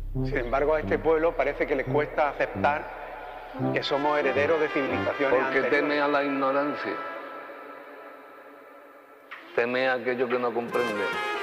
Sin embargo, a este pueblo parece que le cuesta aceptar que somos herederos de civilizaciones Porque anteriores. teme a la ignorancia, teme a aquello que no comprende.